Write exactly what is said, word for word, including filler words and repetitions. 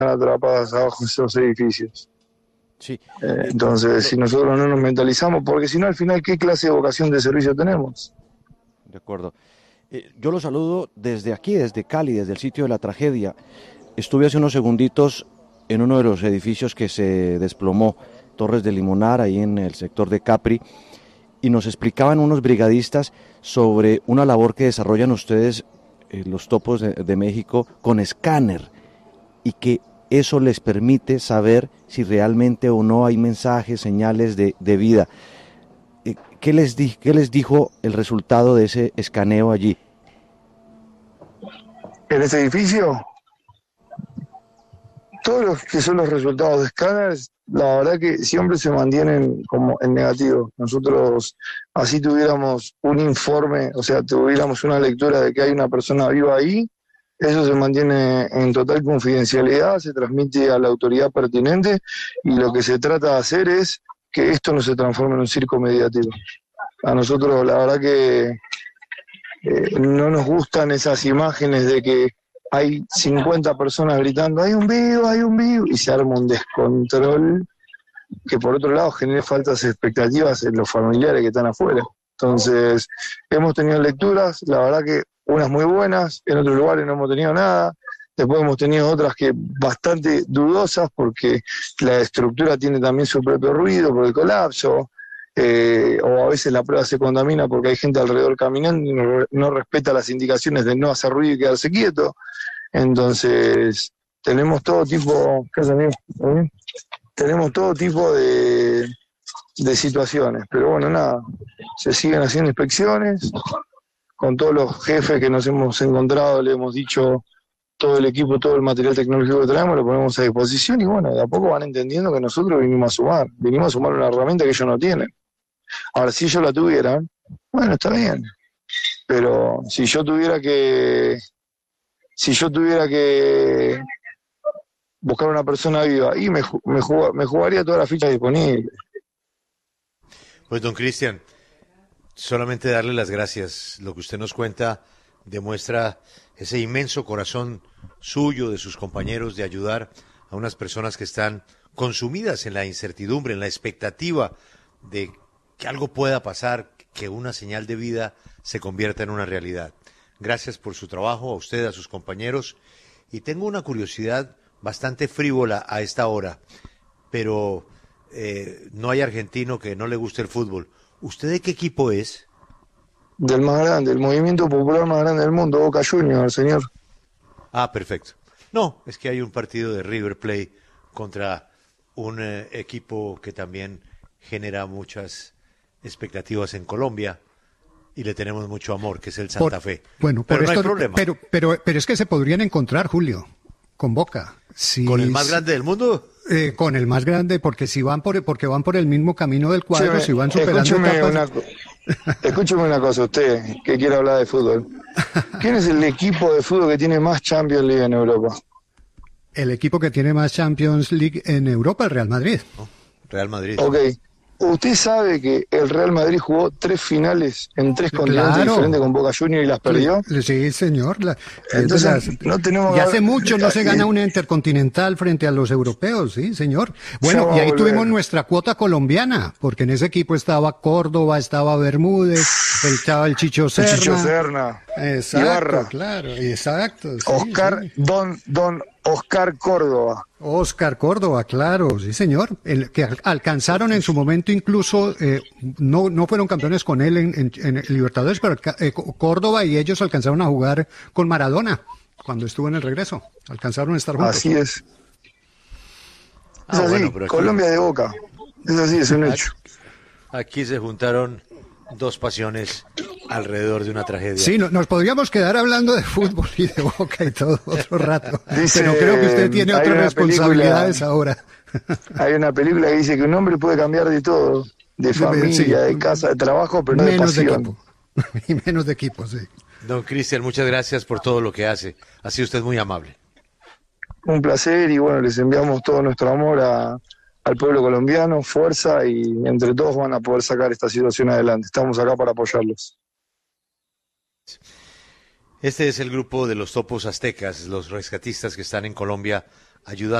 atrapadas abajo de esos edificios. Sí. Eh, entonces, si nosotros no nos mentalizamos, porque si no, al final, ¿qué clase de vocación de servicio tenemos? De acuerdo. Eh, yo lo saludo desde aquí, desde Cali, desde el sitio de la tragedia. Estuve hace unos segunditos en uno de los edificios que se desplomó, Torres de Limonar, ahí en el sector de Capri, y nos explicaban unos brigadistas sobre una labor que desarrollan ustedes, eh, los topos de, de México, con escáner, y que eso les permite saber si realmente o no hay mensajes, señales de, de vida. ¿Qué les, di, ¿Qué les dijo el resultado de ese escaneo allí? En ese edificio, todos los que son los resultados de escáneres, la verdad que siempre se mantienen como en negativo. Nosotros así tuviéramos un informe, o sea, tuviéramos una lectura de que hay una persona viva ahí, eso se mantiene en total confidencialidad, se transmite a la autoridad pertinente y lo que se trata de hacer es que esto no se transforme en un circo mediático. A nosotros la verdad que eh, no nos gustan esas imágenes de que hay cincuenta personas gritando, hay un vivo, hay un vivo, y se arma un descontrol que por otro lado genera faltas expectativas en los familiares que están afuera. Entonces, hemos tenido lecturas, la verdad que unas muy buenas, en otros lugares no hemos tenido nada, después hemos tenido otras que bastante dudosas porque la estructura tiene también su propio ruido por el colapso, eh, o a veces la prueba se contamina porque hay gente alrededor caminando y no, no respeta las indicaciones de no hacer ruido y quedarse quieto. Entonces, tenemos todo tipo, ¿qué haces, amigo? ¿Eh? Tenemos todo tipo de, de situaciones, pero bueno, nada, se siguen haciendo inspecciones. Con todos los jefes que nos hemos encontrado, le hemos dicho todo el equipo, todo el material tecnológico que traemos, lo ponemos a disposición y bueno, de a poco van entendiendo que nosotros vinimos a sumar, vinimos a sumar una herramienta que ellos no tienen. Ahora, si ellos la tuvieran, bueno, está bien, pero si yo tuviera que, si yo tuviera que buscar una persona viva y me, me, jug, me jugaría todas las fichas disponibles. Pues don Cristian, solamente darle las gracias. Lo que usted nos cuenta demuestra ese inmenso corazón suyo, de sus compañeros, de ayudar a unas personas que están consumidas en la incertidumbre, en la expectativa de que algo pueda pasar, que una señal de vida se convierta en una realidad. Gracias por su trabajo, a usted, a sus compañeros. Y tengo una curiosidad bastante frívola a esta hora, pero eh, no hay argentino que no le guste el fútbol. ¿Usted de qué equipo es? Del más grande, el movimiento popular más grande del mundo, Boca Juniors, señor. Ah, perfecto. No, es que hay un partido de River Plate contra un eh, equipo que también genera muchas expectativas en Colombia y le tenemos mucho amor, que es el Santa por, Fe. Bueno, pero por no esto, hay problema. Pero, pero, pero es que se podrían encontrar, Julio, con Boca. Si, ¿Con el más grande del mundo? Eh, con el más grande, porque si van por porque van por el mismo camino del cuadro, Escúcheme, si van superando escúcheme etapas... una, escúcheme una cosa, usted que quiere hablar de fútbol. ¿Quién es el equipo de fútbol que tiene más Champions League en Europa? El equipo que tiene más Champions League en Europa, el Real Madrid. Oh, Real Madrid. Ok. ¿Usted sabe que el Real Madrid jugó tres finales en tres continentes Claro. diferentes con Boca Juniors y las perdió? Sí, señor. La, Entonces, las, no tenemos... Y hace mucho no se gana una intercontinental frente a los europeos, sí, señor. Bueno, y ahí tuvimos nuestra cuota colombiana, porque en ese equipo estaba Córdoba, estaba Bermúdez, estaba el Chicho Serna. El Chicho Serna. Exacto, Ibarra. claro, exacto. Sí, Oscar, sí. don, don Oscar Córdoba. Oscar Córdoba, claro, sí señor, el que alcanzaron en su momento incluso, eh, no no fueron campeones con él en, en, en Libertadores, pero eh, Córdoba y ellos alcanzaron a jugar con Maradona cuando estuvo en el regreso, alcanzaron a estar juntos. Así es. Es Ah, así, bueno, pero aquí- Colombia de Boca. Es así, es un hecho. Aquí se juntaron dos pasiones alrededor de una tragedia. Sí, no, nos podríamos quedar hablando de fútbol y de Boca y todo otro rato, Dice, pero creo que usted tiene hay otras una responsabilidades película- ahora. Hay una película que dice que un hombre puede cambiar de todo, de familia, Sí. de casa, de trabajo, pero no de Menos de pasión. equipo, y menos de equipo, sí. Don Cristian, muchas gracias por todo lo que hace. Ha sido usted muy amable. Un placer y bueno, les enviamos todo nuestro amor a, al pueblo colombiano, fuerza y entre todos van a poder sacar esta situación adelante. Estamos acá para apoyarlos. Este es el grupo de los topos aztecas, los rescatistas que están en Colombia ayudando